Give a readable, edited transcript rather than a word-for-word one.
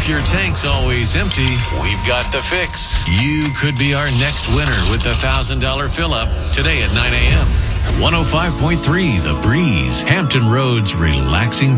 your tank's always empty, we've got the fix. You could be our next winner with the $1,000 fill-up today at 9 a.m. 105.3 The Breeze, Hampton Roads relaxing